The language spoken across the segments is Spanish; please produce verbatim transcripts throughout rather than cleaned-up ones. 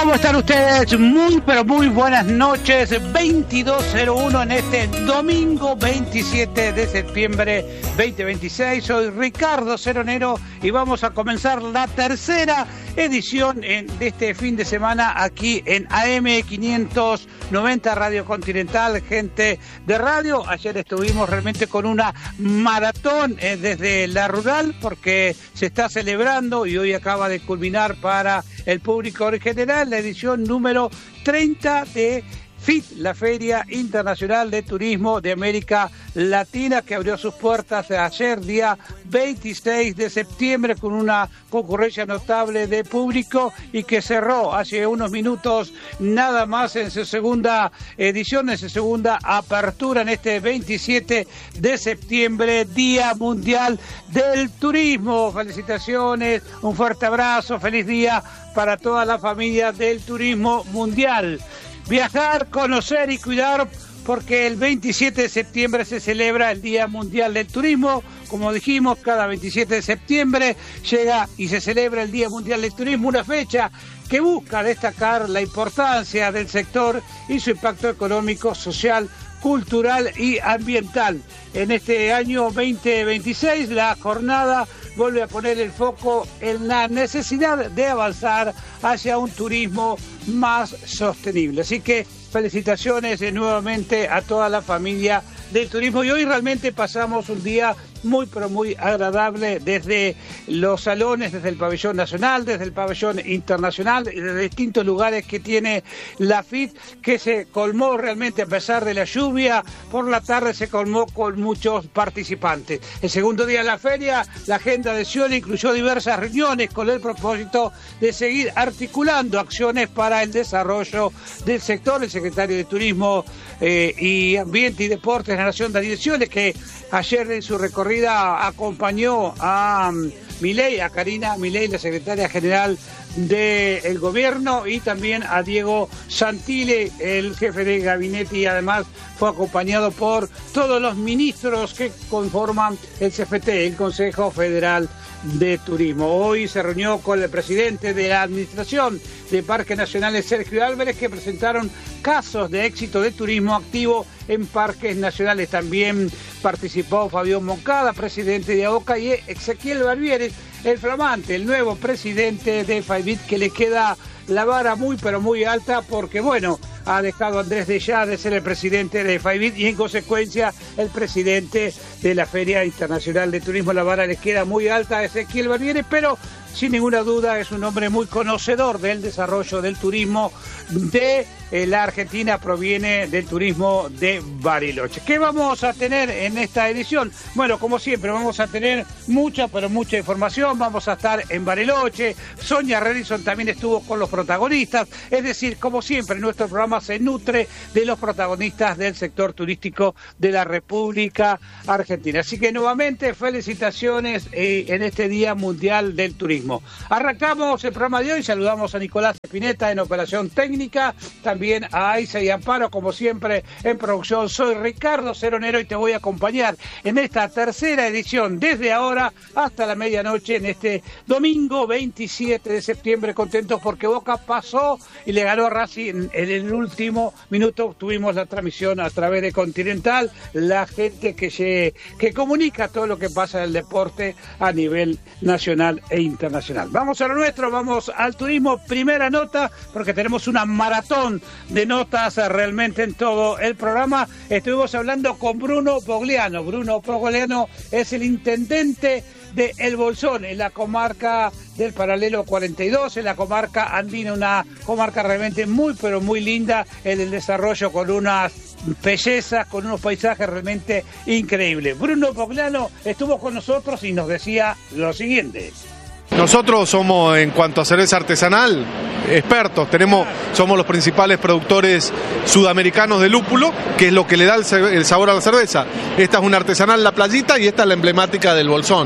¿Cómo están ustedes? Muy, pero muy buenas noches. veintidós cero uno en este domingo veintisiete de septiembre veinte veintiséis. Soy Ricardo Ceronero y vamos a comenzar la tercera edición de este fin de semana aquí en A M quinientos noventa Radio Continental, gente de radio. Ayer estuvimos realmente con una maratón eh, desde la rural porque se está celebrando y hoy acaba de culminar para el público en general la edición número treinta de F I T, la Feria Internacional de Turismo de América Latina, que abrió sus puertas ayer, día veintiséis de septiembre, con una concurrencia notable de público y que cerró hace unos minutos nada más en su segunda edición, en su segunda apertura en este veintisiete de septiembre, Día Mundial del Turismo. Felicitaciones, un fuerte abrazo, feliz día para toda la familia del turismo mundial. Viajar, conocer y cuidar, porque el veintisiete de septiembre se celebra el Día Mundial del Turismo. Como dijimos, cada veintisiete de septiembre llega y se celebra el Día Mundial del Turismo, una fecha que busca destacar la importancia del sector y su impacto económico, social, cultural y ambiental. En este año veinte veintiséis, la jornada vuelve a poner el foco en la necesidad de avanzar hacia un turismo más sostenible. Así que felicitaciones nuevamente a toda la familia del turismo, y hoy realmente pasamos un día muy pero muy agradable desde los salones, desde el pabellón nacional, desde el pabellón internacional, desde distintos lugares que tiene la F I T, que se colmó realmente a pesar de la lluvia. Por la tarde se colmó con muchos participantes. El segundo día de la feria, la agenda de Scioli incluyó diversas reuniones con el propósito de seguir articulando acciones para el desarrollo del sector. El secretario de Turismo eh, y Ambiente y Deportes de la Nación, Daniel Scioli, que ayer en su recorrido acompañó a um, Milei, a Karina Milei, la secretaria general del gobierno, y también a Diego Santilli, el jefe de gabinete, y además fue acompañado por todos los ministros que conforman el C F T, el Consejo Federal de Turismo. Hoy se reunió con el presidente de la Administración de Parques Nacionales, Sergio Álvarez, que presentaron casos de éxito de turismo activo en parques nacionales. También participó Fabián Moncada, presidente de AOCA, y Ezequiel Barbieri, el flamante, el nuevo presidente de F I B I T, que le queda la vara muy pero muy alta porque, bueno, ha dejado Andrés Dellá de ser el presidente de F I B I T y en consecuencia el presidente de la Feria Internacional de Turismo. La vara le queda muy alta a Ezequiel Barbieri, pero sin ninguna duda es un hombre muy conocedor del desarrollo del turismo de eh, la Argentina, proviene del turismo de Bariloche. ¿Qué vamos a tener en esta edición? Bueno, como siempre, vamos a tener mucha, pero mucha información. Vamos a estar en Bariloche. Sonia Redison también estuvo con los protagonistas. Es decir, como siempre, nuestro programa se nutre de los protagonistas del sector turístico de la República Argentina. Así que nuevamente, felicitaciones eh, en este Día Mundial del Turismo. Arrancamos el programa de hoy. Saludamos a Nicolás Espineta en operación técnica, también a Aiza y Amparo, como siempre, en producción. Soy Ricardo Ceronero y te voy a acompañar en esta tercera edición desde ahora hasta la medianoche en este domingo veintisiete de septiembre. Contentos porque Boca pasó y le ganó a Racing en el último minuto. Tuvimos la transmisión a través de Continental, la gente que, se, que comunica todo lo que pasa en el deporte a nivel nacional e internacional. Vamos a lo nuestro, vamos al turismo. Primera nota, porque tenemos una maratón de notas realmente en todo el programa. Estuvimos hablando con Bruno Pogliano. Bruno Pogliano es el intendente de El Bolsón, en la comarca del Paralelo cuarenta y dos, en la comarca andina, una comarca realmente muy, pero muy linda en el desarrollo, con unas bellezas, con unos paisajes realmente increíbles. Bruno Pogliano estuvo con nosotros y nos decía lo siguiente. Nosotros somos, en cuanto a cerveza artesanal, expertos. Tenemos, somos los principales productores sudamericanos de lúpulo, que es lo que le da el sabor a la cerveza. Esta es una artesanal La Playita y esta es la emblemática del Bolsón.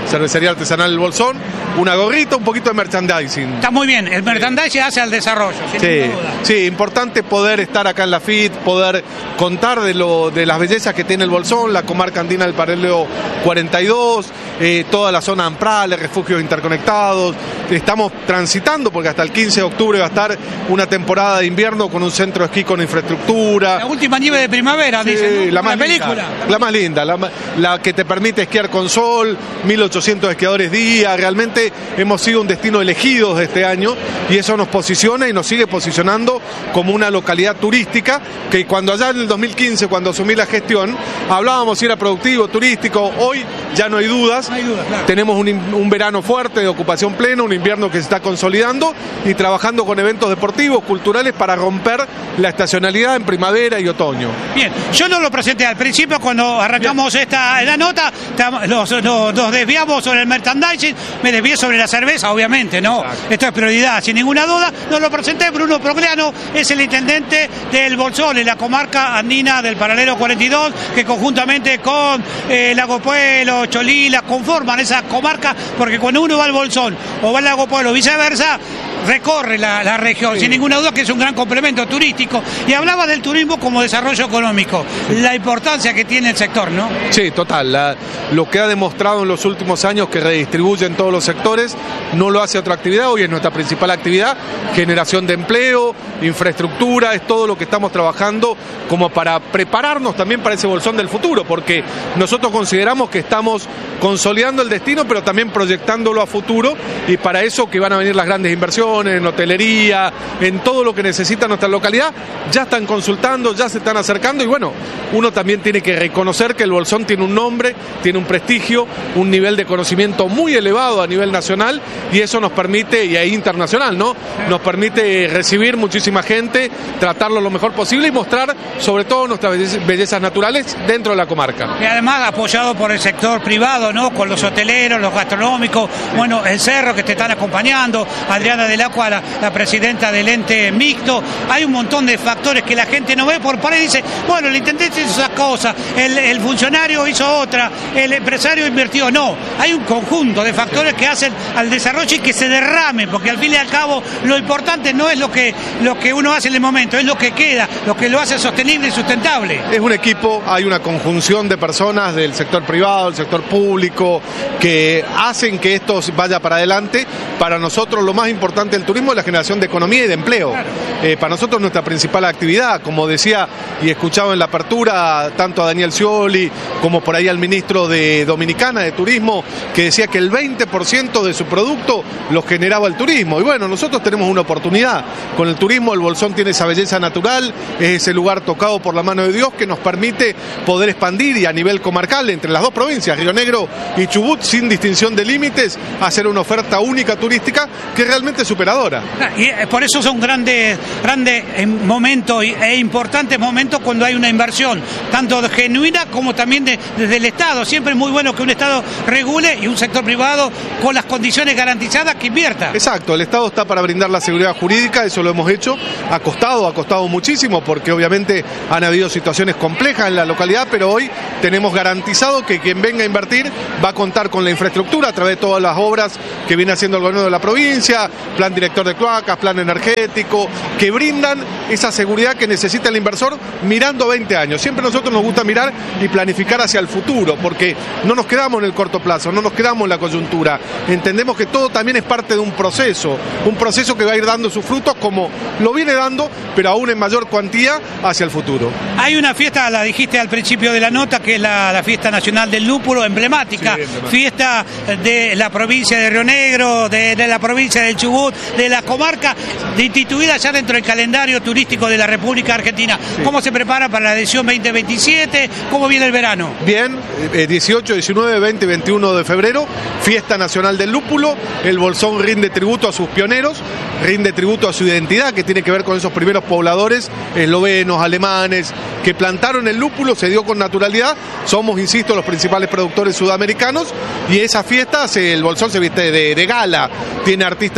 Cervecería Artesanal El Bolsón, una gorrita, un poquito de merchandising. Está muy bien, el merchandising hace al desarrollo, sin sí, ninguna duda. Sí, importante poder estar acá en la F I T, poder contar de, lo, de las bellezas que tiene el Bolsón, la comarca andina del paralelo cuarenta y dos, eh, toda la zona Amprales, refugios interconectados. Estamos transitando, porque hasta el quince de octubre va a estar una temporada de invierno con un centro de esquí con infraestructura. La última nieve de primavera, sí, dicen, ¿no? La más la película. Linda, la más linda, la, la que te permite esquiar con sol, mil ochocientos esquiadores día. Realmente hemos sido un destino elegido de este año y eso nos posiciona y nos sigue posicionando como una localidad turística que cuando allá en el dos mil quince, cuando asumí la gestión, hablábamos si era productivo, turístico. Hoy ya no hay dudas, no hay dudas, claro. Tenemos un, un verano fuerte de ocupación plena, un invierno que se está consolidando y trabajando con eventos deportivos, culturales para romper la estacionalidad en primavera y otoño. Bien, yo no lo presenté al principio cuando arrancamos Bien. esta la nota, nos, nos, nos desviamos sobre el merchandising, me desvié sobre la cerveza, obviamente, ¿no? Exacto. Esto es prioridad, sin ninguna duda. No lo presenté, Bruno Progliano es el intendente del Bolsón, en la comarca andina del paralelo cuarenta y dos, que conjuntamente con eh, Lago Puelo, Cholila, conforman esa comarca, porque cuando uno va al Bolsón o va al Lago Puelo o viceversa, recorre la, la región, sí. Sin ninguna duda que es un gran complemento turístico. Y hablaba del turismo como desarrollo económico, la importancia que tiene el sector, ¿no? Sí, total. La, lo que ha demostrado en los últimos años que redistribuye en todos los sectores, no lo hace otra actividad. Hoy es nuestra principal actividad, generación de empleo, infraestructura, es todo lo que estamos trabajando como para prepararnos también para ese Bolsón del futuro, porque nosotros consideramos que estamos consolidando el destino, pero también proyectándolo a futuro, y para eso que van a venir las grandes inversiones en hotelería, en todo lo que necesita nuestra localidad, ya están consultando, ya se están acercando, y bueno, uno también tiene que reconocer que el Bolsón tiene un nombre, tiene un prestigio, un nivel de conocimiento muy elevado a nivel nacional, y eso nos permite, y ahí internacional, ¿no? Nos permite recibir muchísima gente, tratarlo lo mejor posible y mostrar sobre todo nuestras bellezas, bellezas naturales dentro de la comarca. Y además apoyado por el sector privado, ¿no? Con los hoteleros, los gastronómicos, bueno, el Cerro que te están acompañando, Adriana del Acua, la, la presidenta del ente mixto. Hay un montón de factores que la gente no ve, por por ahí dice, bueno, el intendente hizo esas cosas, el, el funcionario hizo otra, el empresario invirtió. No, hay un conjunto de factores que hacen al desarrollo y que se derrame, porque al fin y al cabo lo importante no es lo que, lo que uno hace en el momento, es lo que queda, lo que lo hace sostenible y sustentable. Es un equipo, hay una conjunción de personas del sector privado, del sector público, que hacen que esto vaya para adelante. Para nosotros lo más importante del turismo es la generación de economía y de empleo. Claro. Eh, para nosotros nuestra principal actividad, como decía y escuchaba en la apertura tanto a Daniel Scioli como por ahí al ministro de Dominicana de Turismo, que decía que el veinte por ciento de su producto lo generaba el turismo. Y bueno, nosotros tenemos una oportunidad. Con el turismo el Bolsón tiene esa belleza natural, es ese lugar tocado por la mano de Dios que nos permite poder expandir y a nivel comarcal entre las dos provincias, Río Negro y Chubut, sin distinción de límites, hacer una oferta única turística que realmente es superadora. Y por eso son grandes, grandes momentos e importantes momentos cuando hay una inversión, tanto genuina como también de, desde el Estado. Siempre es muy bueno que un Estado regule y un sector privado con las condiciones garantizadas que invierta. Exacto, el Estado está para brindar la seguridad jurídica, eso lo hemos hecho, ha costado, ha costado muchísimo, porque obviamente han habido situaciones complejas en la localidad, pero hoy tenemos garantizado que quien venga a invertir va a contar con la infraestructura a través de todas las obras que viene haciendo el gobierno de la provincia, plan director de cloacas, plan energético, que brindan esa seguridad que necesita el inversor mirando veinte años. Siempre a nosotros nos gusta mirar y planificar hacia el futuro, porque no nos quedamos en el corto plazo, no nos quedamos en la coyuntura. Entendemos que todo también es parte de un proceso, un proceso que va a ir dando sus frutos como lo viene dando, pero aún en mayor cuantía hacia el futuro. Hay una fiesta, la dijiste al principio de la nota, que es la, la fiesta nacional del lúpulo, emblemática, sí, emblemática. Fiesta de la provincia de Río Negro, de, de la provincia del Chubut, de la comarca, instituida ya dentro del calendario turístico de la República Argentina. Sí. ¿Cómo se prepara para la edición veinte veintisiete? ¿Cómo viene el verano? Bien, eh, dieciocho, diecinueve, veinte y veintiuno de febrero, fiesta nacional del lúpulo. El Bolsón rinde tributo a sus pioneros, rinde tributo a su identidad, que tiene que ver con esos primeros pobladores eslovenos, alemanes, que plantaron el lúpulo, se dio con naturalidad. Somos, insisto, los principales productores sudamericanos, y esa fiesta, se, el Bolsón se viste de, de gala, tiene artistas de primerísimo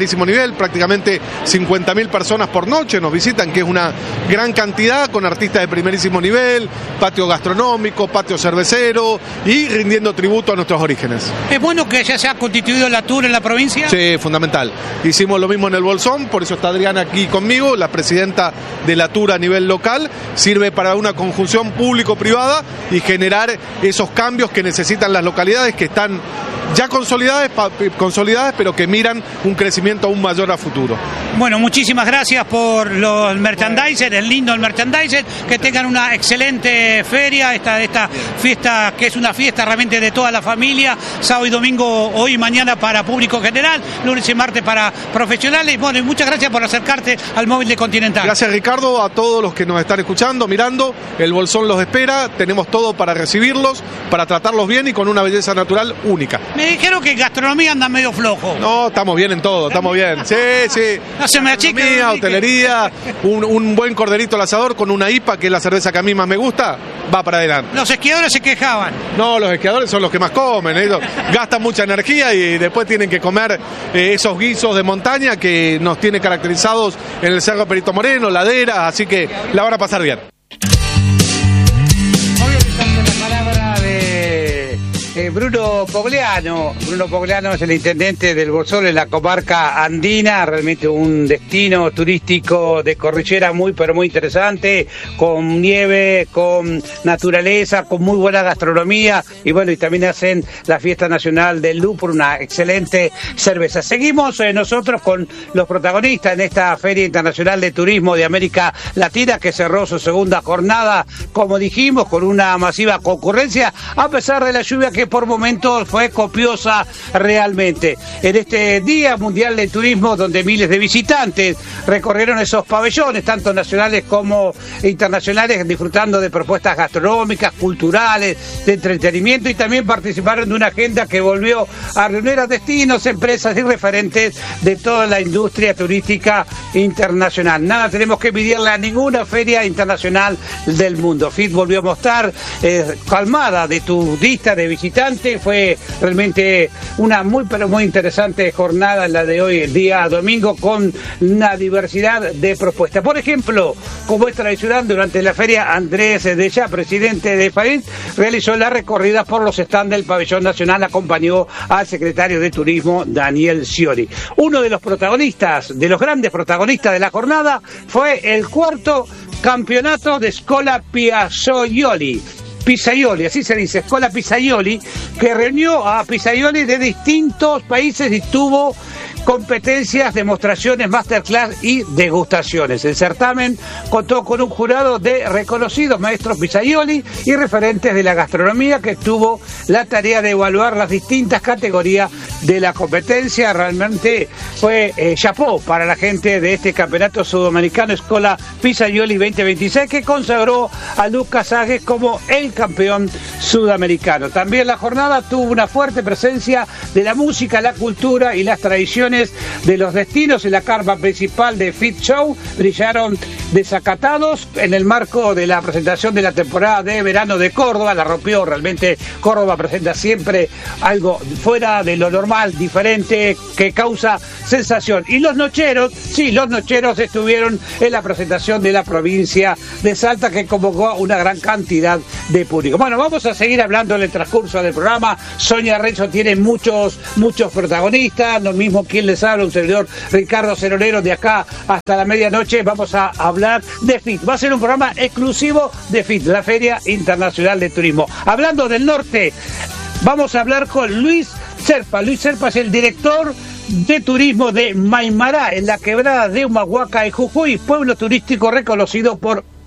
primerísimo nivel, prácticamente cincuenta mil personas por noche nos visitan, que es una gran cantidad, con artistas de primerísimo nivel, patio gastronómico, patio cervecero y rindiendo tributo a nuestros orígenes. ¿Es bueno que ya se ha constituido la Tour en la provincia? Sí, fundamental. Hicimos lo mismo en el Bolsón, por eso está Adriana aquí conmigo, la presidenta de la Tour a nivel local. Sirve para una conjunción público-privada y generar esos cambios que necesitan las localidades que están ya consolidadas, consolidadas, pero que miran un crecimiento aún mayor a futuro. Bueno, muchísimas gracias por los merchandisers, el lindo el merchandiser, que tengan una excelente feria, esta, esta fiesta que es una fiesta realmente de toda la familia, sábado y domingo, hoy y mañana para público general, lunes y martes para profesionales. Bueno, y muchas gracias por acercarte al móvil de Continental. Gracias, Ricardo, a todos los que nos están escuchando, mirando, el Bolsón los espera, tenemos todo para recibirlos, para tratarlos bien y con una belleza natural única. Me dijeron que en gastronomía anda medio flojo. No, estamos bien en todo, estamos bien. Sí, sí. No se me achique. Gastronomía, hotelería, un, un buen corderito al asador con una I P A, que es la cerveza que a mí más me gusta, va para adelante. Los esquiadores se quejaban. No, los esquiadores son los que más comen. Ellos gastan mucha energía y después tienen que comer eh, esos guisos de montaña que nos tiene caracterizados en el Cerro Perito Moreno, laderas, así que la van a pasar bien. Bruno Pogliano. Bruno Pogliano es el intendente del Bolsón en la comarca andina, realmente un destino turístico de cordillera muy pero muy interesante, con nieve, con naturaleza, con muy buena gastronomía y bueno, y también hacen la fiesta nacional del lúpulo, una excelente cerveza. Seguimos eh, nosotros con los protagonistas en esta Feria Internacional de Turismo de América Latina, que cerró su segunda jornada, como dijimos, con una masiva concurrencia, a pesar de la lluvia que por momentos fue copiosa realmente. En este Día Mundial de Turismo, donde miles de visitantes recorrieron esos pabellones, tanto nacionales como internacionales, disfrutando de propuestas gastronómicas, culturales, de entretenimiento, y también participaron de una agenda que volvió a reunir a destinos, empresas y referentes de toda la industria turística internacional. Nada tenemos que envidiarle a ninguna feria internacional del mundo. F I T volvió a mostrar eh, calmada de tu lista de visitantes. Fue realmente una muy pero muy interesante jornada la de hoy, el día domingo, con una diversidad de propuestas. Por ejemplo, como es tradicional, durante la feria, Andrés Dellá, presidente de F I T, realizó la recorrida por los stands del pabellón nacional, acompañó al secretario de Turismo, Daniel Scioli. Uno de los protagonistas, de los grandes protagonistas de la jornada, fue el cuarto campeonato de Scuola Piazzaioli. Pizzaioli, así se dice, Scuola Pizzaioli, que reunió a pizzaioli de distintos países y tuvo competencias, demostraciones, masterclass y degustaciones. El certamen contó con un jurado de reconocidos maestros pizzaioli y referentes de la gastronomía, que tuvo la tarea de evaluar las distintas categorías de la competencia. Realmente fue eh, chapó para la gente de este campeonato sudamericano Scuola Pizzaioli veinte veintiséis, que consagró a Lucas Agues como el campeón sudamericano. También la jornada tuvo una fuerte presencia de la música, la cultura y las tradiciones de los destinos. En la carpa principal de F I T Show brillaron desacatados en el marco de la presentación de la temporada de verano de Córdoba. La rompió realmente. Córdoba presenta siempre algo fuera de lo normal, diferente, que causa sensación. Y los nocheros, sí, los nocheros estuvieron en la presentación de la provincia de Salta, que convocó una gran cantidad de público. Bueno, vamos a seguir hablando en el transcurso del programa. Sonia Renzo tiene muchos, muchos protagonistas, lo mismo quien les habla, un servidor, Ricardo Ceronero, de acá hasta la medianoche. Vamos a hablar de F I T. Va a ser un programa exclusivo de F I T, la Feria Internacional de Turismo. Hablando del norte, vamos a hablar con Luis Serpa. Luis Serpa es el director de turismo de Maimará, en la quebrada de Humahuaca, en Jujuy, pueblo turístico reconocido por